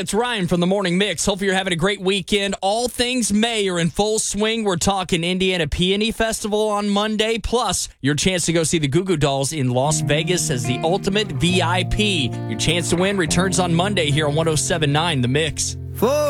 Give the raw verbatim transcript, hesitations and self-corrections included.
it's Ryan from the Morning Mix. Hopefully you're having a great weekend. All things May are in full swing. We're talking Indiana Peony Festival on Monday, plus your chance to go see the Goo Goo Dolls in Las Vegas as the ultimate V I P. Your chance to win returns on Monday here on one oh seven point nine The Mix. Four.